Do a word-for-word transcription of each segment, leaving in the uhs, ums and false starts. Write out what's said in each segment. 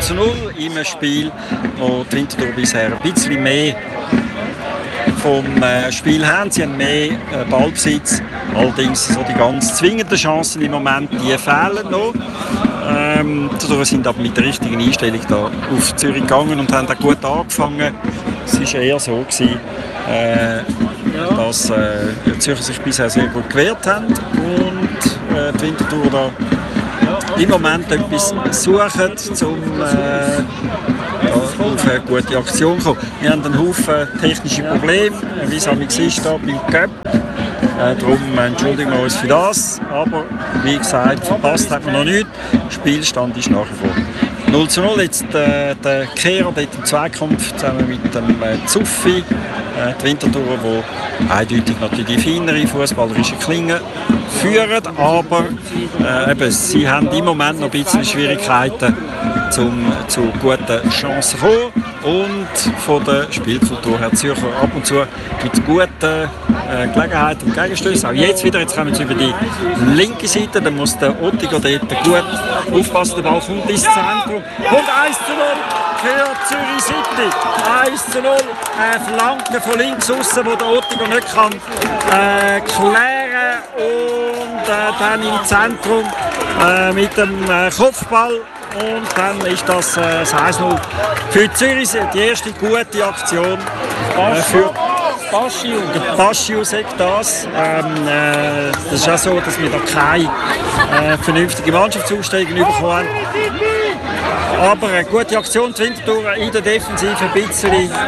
zu null in einem Spiel, wo die Winterthur bisher ein bisschen mehr vom äh, Spiel haben. Sie haben mehr äh, Ballbesitz. Allerdings so die ganz zwingenden Chancen im Moment, die fehlen noch. Ähm, dadurch sind aber mit der richtigen Einstellung da auf Zürich gegangen und haben auch gut angefangen. Es war eher so gewesen, äh, dass äh, die Zürcher sich bisher sehr gut gewehrt haben und äh, die Winterthur da im Moment etwas suchen, um äh, auf eine gute Aktion zu kommen. Wir haben einen Haufen technische Probleme, wie es amigs ist hier beim Cup. Äh, darum entschuldigen wir uns für das. Aber wie gesagt, verpasst hat man noch nichts. Der Spielstand ist nach wie vor null zu null. Jetzt äh, der Kehrer dort im Zweikampf zusammen mit dem äh, Zuffi. Äh, die Winterthur, die eindeutig natürlich die feinere fußballerische Klinge führen. Aber äh, eben, sie haben im Moment noch ein bisschen Schwierigkeiten, um zu guten Chancen zu kommen. Und von der Spielkultur her Zürcher ab und zu mit guten äh, Gelegenheiten und Gegenstößen. Auch jetzt wieder, jetzt kommen wir über die linke Seite, dann muss der Ottiger dort gut aufpassen, der Ball kommt ins Zentrum. Und eins zu null für Zürich City. eins zu null, eine Flanke von links aussen, wo der Ottiger nicht kann äh, klären und äh, dann im Zentrum äh, mit dem äh, Kopfball. Und dann ist das, äh, das eins null für Zürich, die erste gute Aktion äh, für Paschiu. Der Paschiu sagt das. Ähm, äh, das ist auch so, dass wir da keine äh, vernünftige Mannschaftsausstellung bekommen haben. Aber eine gute Aktion, die Winterthur in der Defensive ein bisschen.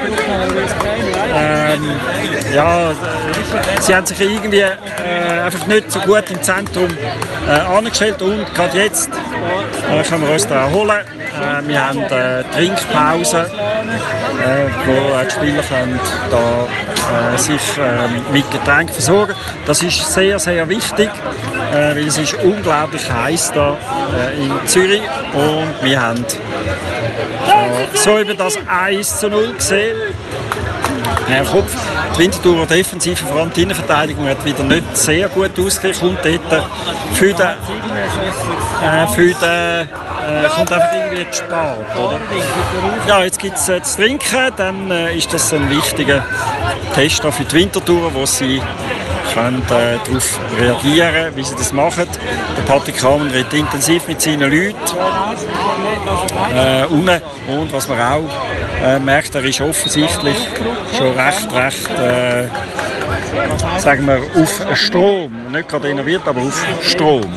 Ähm, ja, sie haben sich irgendwie äh, einfach nicht so gut im Zentrum äh, angestellt und gerade jetzt äh, können wir uns da erholen. Äh, wir haben äh, Trinkpause, äh, wo die Spieler können da, äh, sich äh, mit Getränken versorgen. Das ist sehr, sehr wichtig, äh, weil es ist unglaublich heiß da äh, in Zürich und wir haben äh, so über das eins zu null gesehen. Herr Kopf, die Winterthurer Defensive, vor allem die Innenverteidigung, hat wieder nicht sehr gut ausgeglichen. Kommt dort für den, äh, für den, äh, kommt einfach irgendwie zu spät, oder? Ja, jetzt gibt es äh, zu trinken, dann äh, ist das ein wichtiger Test für die Winterthurer, wo sie können, äh, darauf reagieren, wie sie das machen. Der Patrick Kramer redet intensiv mit seinen Leuten äh, unten. Und was man auch äh, merkt, er ist offensichtlich schon recht, recht äh, sagen wir, auf Strom. Nicht gerade innoviert, aber auf Strom.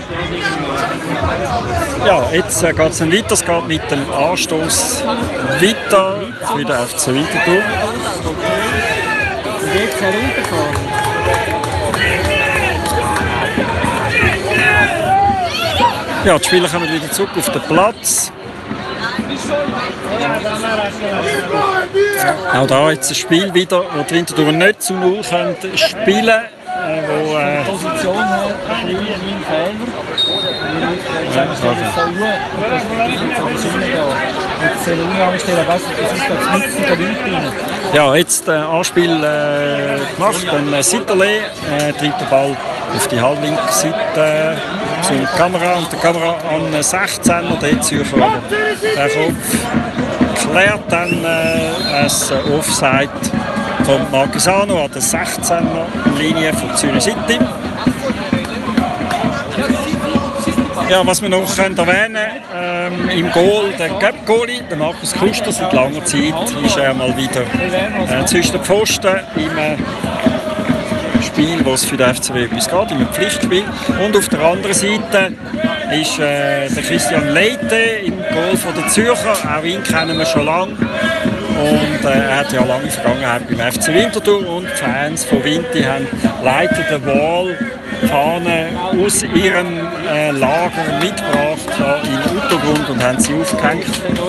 Ja, jetzt äh, geht es dann weiter. Es geht mit dem Anstoß weiter für den F C Winterthur. Und jetzt herunterfahren. Ja, die Spieler kommen wieder zurück auf den Platz. Auch da jetzt ein Spiel wieder, wo die Winterthur nicht zu null können spielen können. Äh, wo, äh, Position hat, ein bisschen ein Fehler. Ja, jetzt ein äh, Anspiel äh, gemacht, dann äh, Sitterle äh, treibt den Ball auf die halblinke Seite äh, zur Kamera und der Kamera an sechzehner, der Zürcher der Kopf klärt dann äh, ein Offside von Marquesano an der sechzehner Linie von Zürich City. Ja, was wir noch können erwähnen ähm, im Goal der Cup-Goalie, der Markus Kuster. Seit langer Zeit ist er mal wieder äh, zwischen den Pfosten im äh, Spiel, wo es für den F C W etwas geht, im Pflichtspiel. Und auf der anderen Seite ist äh, der Christian Leite im Goal von der Zürcher. Auch ihn kennen wir schon lange. Und äh, er hat ja lange Vergangenheit beim F C Winterthur und die Fans von Winti haben Leiter der Wahl Fahne aus ihrem äh, Lager mitgebracht ja, in Untergrund und haben sie aufgehängt.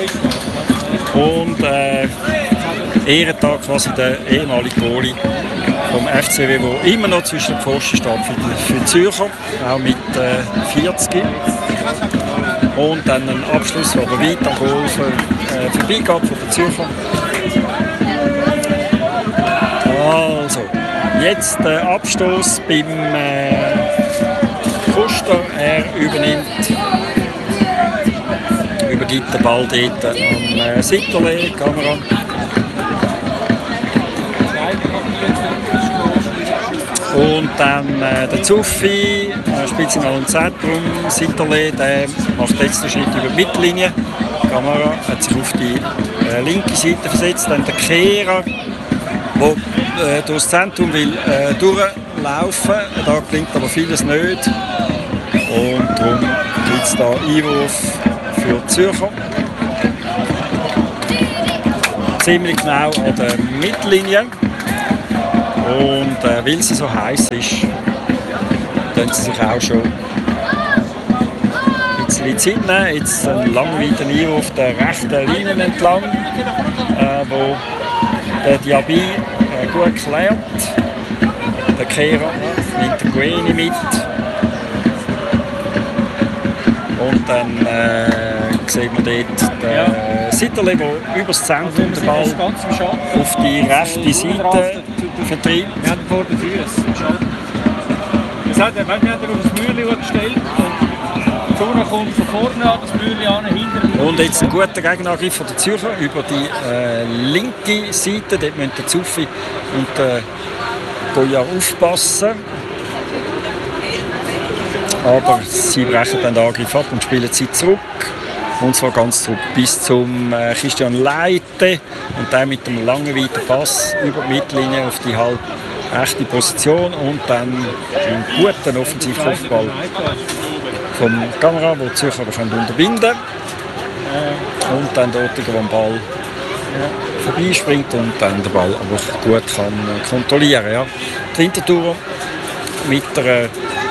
Und äh, Ehrentag quasi der ehemalige Goalie vom F C W, der immer noch zwischen den Pfosten steht für die Zürcher, auch mit äh, vierzig. Und dann ein Abschluss, der weit am Goal äh, vorbeigeht von den Zürcher. Also, jetzt der Abstoß beim äh, Kuster. Er übernimmt über vergibt den Ball dort am äh, Sitterle, Kamera. Und dann äh, der Zuffi, äh, spielt sich mal im Zentrum, Sitterle, der macht jetzt den Schritt über die Mittellinie. Die Kamera hat sich auf die äh, linke Seite versetzt, dann der Kehrer, der äh, durchs Zentrum will äh, durchlaufen. Da gelingt aber vieles nicht. Und darum gibt es da Einwurf für die Zürcher. Ziemlich genau an der Mittellinie. Und äh, weil es so heiß ist, können sie sich auch schon ein bisschen Zeit nehmen. Jetzt ein langweiter Einwurf der rechten Linie entlang, äh, wo der Diaby äh, gut klärt. Der Kehrer nimmt den Gueni mit. Und dann äh, sieht man dort den ja. Sitterle, der über das Zentrum den Ball auf die rechte Seite vertreibt. Wir haben vor den Füßen. Wir haben ihn auf das Mühle gestellt und die Sonne kommt von vorne an, das Mühle an, hinten. Und jetzt ein guter Gegenangriff von der Zürcher über die äh, linke Seite. Dort müssen der Zuffi und der Goya aufpassen. Aber sie brechen dann den Angriff ab und spielen sie zurück. Und zwar ganz zurück bis zum äh, Christian Leite. Und der mit dem langen, weiten Pass über die Mittellinie auf die halb rechte Position. Und dann einen guten Offensivkopfball vom Kamera, den die Zürcher aber unterbinden können. Und dann dort, wo der Ball vorbeispringt und dann den Ball aber gut kann kontrollieren kann. Ja. Die Winterthur mit der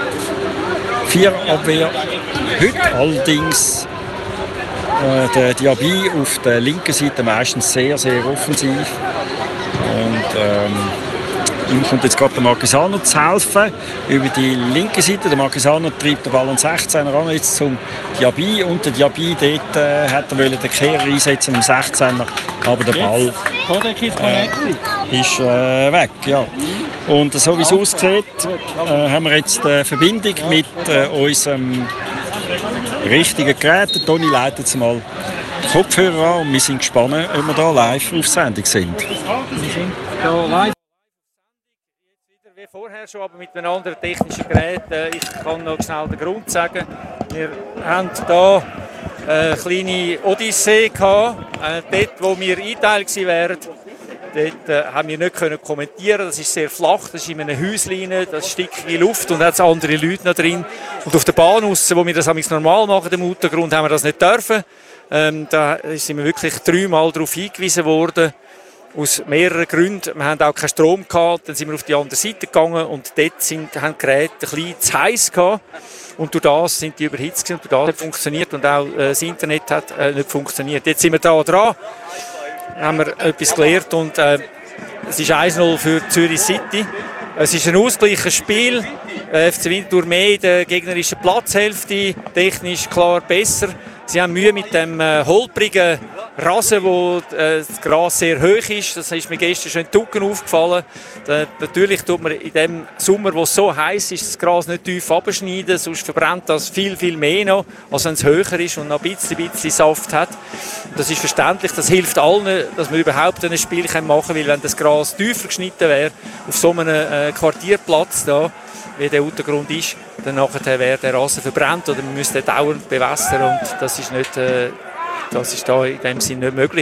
Viererabwehr. Heute allerdings äh, der Diaby auf der linken Seite meistens sehr, sehr offensiv. Und ähm, ihm kommt jetzt gerade der Marquesano zu helfen. Über die linke Seite. Der Marquesano treibt den Ball an sechzehner ran, jetzt zum Diaby. Und der Diaby dort äh, hat er den Kehrer einsetzen am sechzehner. Aber der Ball äh, ist äh, weg. Ja. Und so wie es aussieht, äh, haben wir jetzt eine Verbindung mit äh, unserem richtigen Gerät. Toni leitet jetzt mal die Kopfhörer an und wir sind gespannt, ob wir hier live auf Sendung sind. Wir sind hier live. Wie vorher schon, aber mit einem anderen technischen Gerät. Ich kann noch schnell den Grund sagen. Wir haben hier eine kleine Odyssee gehabt, dort wo wir eingeteilt wären. Dort äh, haben wir nicht können kommentieren. Das ist sehr flach, das ist in einem Häuschen, das ist stickige Luft und hat andere Leute noch drin. Und auf der Bahn aussen, wo wir das normal machen, im Untergrund, haben wir das nicht dürfen. Ähm, da sind wir wirklich dreimal darauf hingewiesen worden, aus mehreren Gründen. Wir hatten auch keinen Strom gehabt, dann sind wir auf die andere Seite gegangen und dort sind, haben die Geräte ein bisschen zu heiß gehabt. Und durch das sind die überhitzt und durch das hat funktioniert und auch äh, das Internet hat äh, nicht funktioniert. Jetzt sind wir da dran. Haben wir etwas gelernt und äh, es ist eins null für Zürich City. Es ist ein ausgleiches Spiel. F C Winterthur mehr in der gegnerischen Platzhälfte, technisch klar besser. Sie haben Mühe mit dem äh, holprigen Rasen, wo äh, das Gras sehr hoch ist. Das ist mir gestern schon in Tucken aufgefallen. Da, natürlich tut man in dem Sommer, wo es so heiß ist, das Gras nicht tief abschneiden, sonst verbrennt das viel, viel mehr noch, als wenn es höher ist und noch ein bisschen, bisschen Saft hat. Das ist verständlich, das hilft allen, dass man überhaupt ein Spiel machen kann, weil wenn das Gras tiefer geschnitten wäre, auf so einem äh, Quartierplatz da, wie der Untergrund ist, dann nachher wäre der Rasen verbrannt oder man müsste dauernd bewässern und das ist nicht, äh, das ist da in dem Sinne nicht möglich.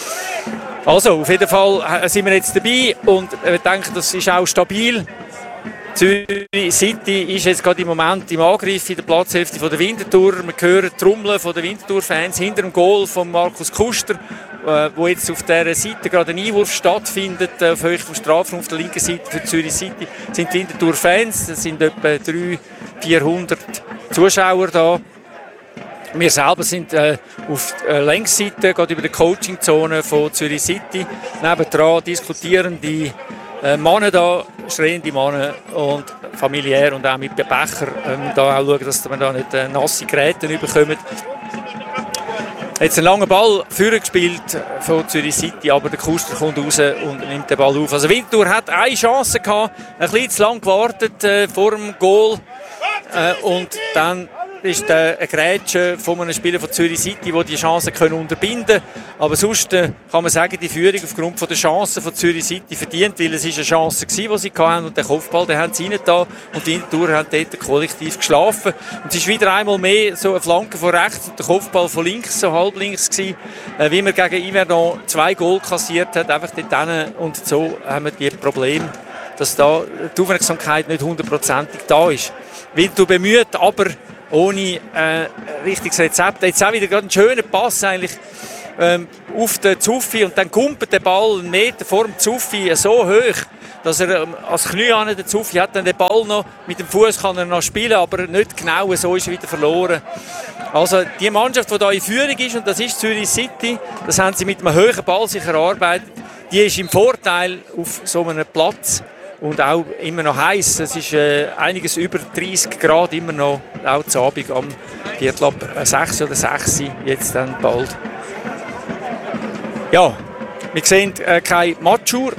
Also, auf jeden Fall sind wir jetzt dabei und ich denke, das ist auch stabil. Zürich City ist jetzt gerade im Moment im Angriff in der Platzhälfte von der Winterthur. Wir hören die Trommeln von den Winterthur-Fans hinter dem Goal von Markus Kuster, äh, wo jetzt auf dieser Seite gerade ein Einwurf stattfindet, äh, auf Höhe vom Strafraum auf der linken Seite für Zürich City. Das sind die Winterthur-Fans, das sind etwa dreihundert, vierhundert Zuschauer da. Wir selber sind äh, auf der Längsseite, gerade über die Coachingzone von Zürich City. Nebendran diskutieren die äh, Männer da, schreiende Männer und familiär und auch mit den Becher. Ähm, da auch schauen, dass man da nicht äh, nasse Geräte bekommen. Jetzt ein langer Ball vorher gespielt von Zürich City, aber der Kuster kommt raus und nimmt den Ball auf. Also Winterthur hat eine Chance gehabt, ein bisschen zu lang gewartet äh, vor dem Goal äh, und dann ist äh, eine Grätsche von einem Spieler von Zürich City, der die Chancen können unterbinden können. Aber sonst äh, kann man sagen, die Führung aufgrund von der Chancen von Zürich City verdient, weil es ist eine Chance war, die sie hatten. Und den Kopfball, den haben sie reingetan. Und die Winterthur haben dort kollektiv geschlafen. Und es ist wieder einmal mehr so eine Flanke von rechts und der Kopfball von links, so halb links gewesen. Äh, wie man gegen Yverdon zwei Goal kassiert hat, einfach dort hin. Und so haben wir die Probleme, dass da die Aufmerksamkeit nicht hundertprozentig da ist. Winterthur bemüht, aber ohne äh, richtiges Rezept. Jetzt auch wieder gerade einen schönen Pass eigentlich, ähm, auf den Zuffi und dann kumpelt der Ball einen Meter vor dem Zuffi so hoch, dass er ähm, als Knie an den Zuffi hat, dann den Ball noch mit dem Fuß kann er noch spielen, aber nicht genau, so ist er wieder verloren. Also die Mannschaft, die da in Führung ist, und das ist Zürich City, das haben sie mit einem hohen Ball sich erarbeitet, die ist im Vorteil auf so einem Platz. Und auch immer noch heiß. Es ist äh, einiges über dreißig Grad, immer noch, auch zu Abend am Viertel ab sechs oder sechs jetzt dann bald. Ja, wir sehen äh, keine Matschur.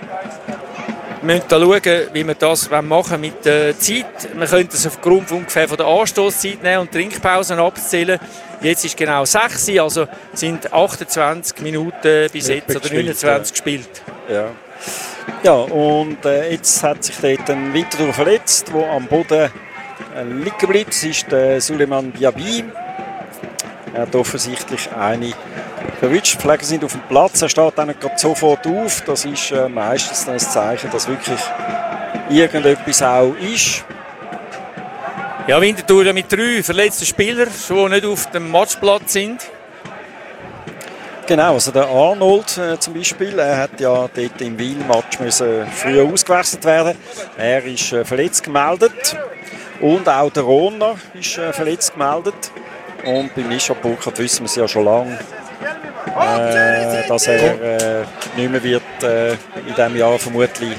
Wir müssen da schauen, wie wir das machen mit der Zeit. Wir können das aufgrund ungefähr von der Anstoßzeit nehmen und Trinkpausen abzählen. Jetzt ist genau sechs, also sind achtundzwanzig Minuten bis jetzt oder neunundzwanzig gespielt. Ja. Ja, und äh, jetzt hat sich dort ein Winterthur verletzt, der am Boden äh, liegen bleibt. Das ist der Suleiman Diaby. Er hat offensichtlich eine verwünscht. Die Pfleger sind auf dem Platz. Er steht dann nicht gerade sofort auf. Das ist äh, meistens ein Zeichen, dass wirklich irgendetwas auch ist. Ja, Winterthur mit drei verletzten Spielern, die nicht auf dem Matchplatz sind. Genau, also der Arnold äh, zum Beispiel, er hat ja dort im Wiel-Match müssen früher ausgewechselt werden. Er ist äh, verletzt gemeldet und auch der Rohner ist äh, verletzt gemeldet. Und bei Mischa Burkhardt wissen wir es ja schon lange, äh, dass er äh, nicht mehr wird äh, in diesem Jahr vermutlich.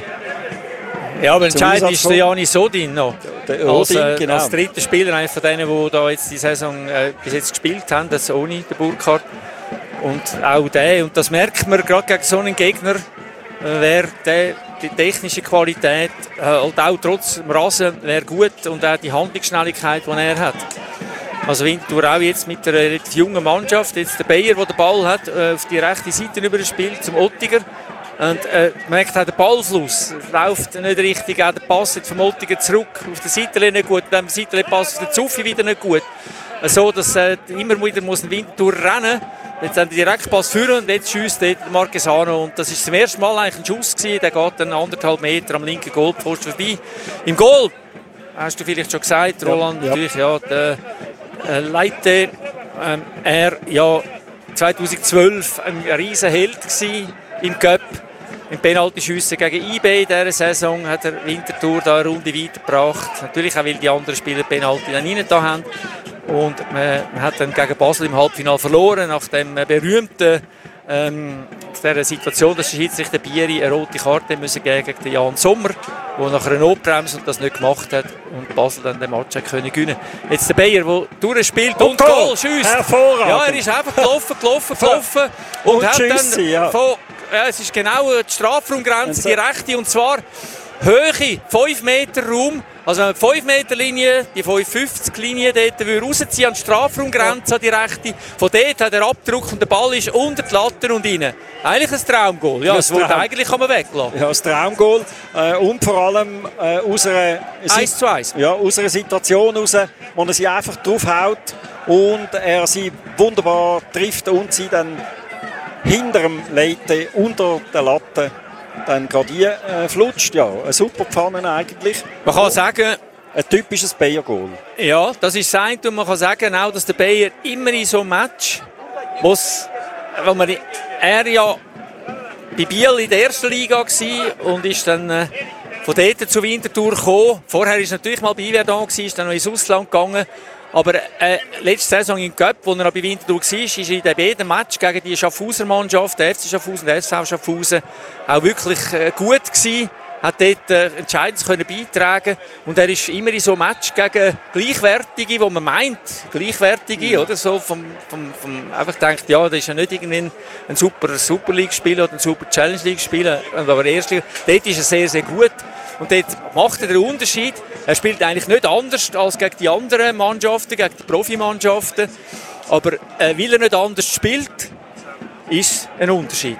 Ja, aber entscheidend ist der Janis Sodin noch. Der, der Odin, als, äh, genau. als dritter Spieler, einer von denen, die da jetzt die Saison äh, bis jetzt gespielt haben, das ohne den Burkhardt. Und auch der, und das merkt man gerade gegen so einen Gegner, wäre die technische Qualität, äh, halt auch trotz dem Rasen, wäre gut und auch die Handlungsschnelligkeit, die er hat. Also Winterthur auch jetzt mit einer relativ jungen Mannschaft, jetzt der Bayer, der den Ball hat, äh, auf die rechte Seite überspielt zum Ottiger. Und äh, man merkt auch den Ballfluss, es läuft nicht richtig, auch der Pass vom Ottiger zurück, auf der Seite nicht gut, dann der Seite Pass auf der Zuffi wieder nicht gut. So, dass äh, immer wieder muss ein Winterthur rennen. Jetzt haben die Direktpass führen und jetzt schiesst dort Marquesano. Und das ist zum ersten Mal eigentlich ein Schuss gewesen. Der geht dann anderthalb Meter am linken Goalpost vorbei. Im Goal, hast du vielleicht schon gesagt, Roland, ja, ja. Natürlich, ja, der äh, Leite, ähm, er ja zweitausendzwölf ein riesen Held gewesen im Cup. Im Penaltyschüssen gegen I B in dieser Saison hat er Winterthur da eine Runde weitergebracht. Natürlich auch, weil die anderen Spieler Penalty dann rein da haben. Und man, man hat dann gegen Basel im Halbfinale verloren, nach dem berühmten ähm, der Situation, dass der Schiedsrichter Bieri eine rote Karte müssen geben gegen Jan Sommer, der nach einer Notbremse und das nicht gemacht hat und Basel dann den Match können gewinnen. Jetzt der Bayer, der durchspielt und, und Goal schießt. Hervorragend. Ja, er ist einfach gelaufen, gelaufen, gelaufen und, und hat Schüsse, dann ja. Von, ja, es ist genau die Strafraumgrenze, die rechte, und zwar Höhe, fünf Meter Raum. Also wenn man die fünf Meter Linie, die fünfundfünfzig Linie dort rausziehen an die Strafraumgrenze, an die rechte, von dort hat er Abdruck und der Ball ist unter die Latte und rein. Eigentlich ein Traumgoal. Ja, es ja, wurde eigentlich kann man weglassen. Ja, ein Traumgoal. Äh, und vor allem äh, aus, einer, eins zu eins. Ja, aus einer Situation raus, wo er sie einfach draufhaut und er sie wunderbar trifft und sie dann hinter dem Leite, unter der Latte, dann gerade hier äh, flutscht. Ja, eine super Pfanne eigentlich. Man kann sagen, ein typisches Bayer-Goal. Ja, das ist sein. Und man kann sagen auch, dass der Bayer immer in so einem Match, wo man, er ja bei Biel in der ersten Liga war und ist dann äh, von dort zu Winterthur gekommen. Vorher war er natürlich mal bei Yverdon, ist dann noch ins Ausland gegangen. Aber äh, letzte Saison im Cup, wo er bei Winterthur war, ist er in dem beiden Match gegen die Schaffhauser Mannschaft, der F C Schaffhausen, der S V Schaffhausen, auch wirklich äh, gut gewesen. Hat dort äh, entscheidend können beitragen. Und er ist immer in so einem Match gegen Gleichwertige, wo man meint, Gleichwertige, ja. Oder so, vom, vom, vom, einfach denkt, ja, das ist ja nicht irgendwie ein super Super League-Spieler oder ein super Challenge League-Spieler, aber erst, dort ist er sehr, sehr gut. Und dort macht er den Unterschied. Er spielt eigentlich nicht anders als gegen die anderen Mannschaften, gegen die Profimannschaften. Aber äh, weil er nicht anders spielt, ist ein Unterschied.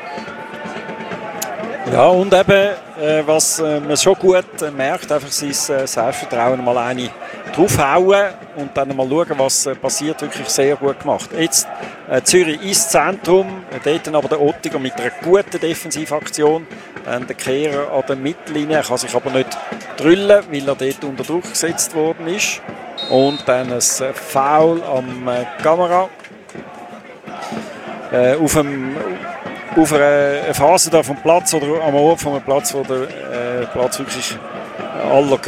Ja, und eben, äh, was äh, man schon gut äh, merkt, einfach sein äh, Selbstvertrauen mal eine draufhauen und dann mal schauen, was äh, passiert, wirklich sehr gut gemacht. Jetzt äh, Zürich ins Zentrum, äh, dort dann aber der Ottiger mit einer guten Defensivaktion, dann der Kehrer an der Mittellinie, er kann sich aber nicht drüllen, weil er dort unter Druck gesetzt worden ist. Und dann ein äh, Foul am äh, Kamera. Äh, auf dem auf einer Phase da vom Platz oder am Ort vom Platz, wo der äh, Platz wirklich allergrößte